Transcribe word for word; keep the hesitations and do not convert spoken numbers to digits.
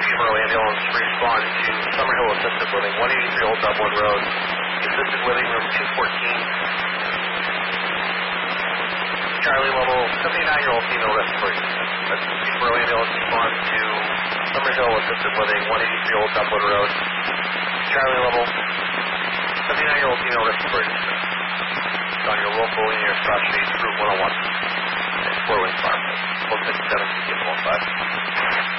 Peterborough ambulance respond to Summerhill Assisted Living, one eighty-three Old Dublin Road, Assisted Living room two fourteen. Charlie level, seventy-nine-year-old female respiratory assistant. That's Peterborough ambulance respond to Summerhill Assisted Living, one eighty-three Old Dublin Road, Charlie level, seventy-nine-year-old female respiratory assistant. It's on your local linear cross street, Route one oh one. Four Wings Farm. one fifty-seven, one five.